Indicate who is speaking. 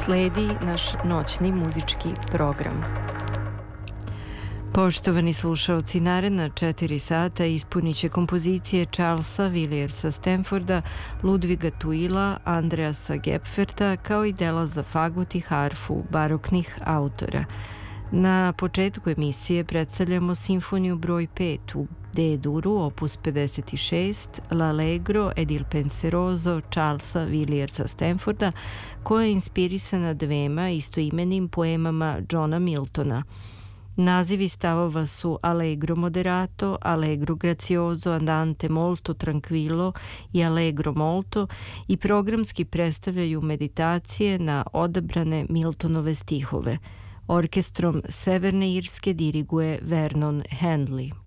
Speaker 1: Sledi naš noćni muzički program. Poštovani slušaoci, naredna 4 sata ispunit će kompozicije Charlesa Williersa Stanforda, Ludviga Tuila, Andreasa Gepferta, kao i dela za fagot i harfu baroknih autora. Na početku emisije predstavljamo simfoniju broj 5 u D-duru, opus 56, L'Allegro ed il Penseroso Charlesa Williersa Stanforda, koja je inspirisana dvema istoimenim poemama Johna Miltona. Nazivi stavova su Allegro moderato, Allegro grazioso, Andante molto tranquillo i Allegro molto i programski predstavljaju meditacije na odabrane Miltonove stihove. Orkestrom Severne Irske diriguje Vernon Handley.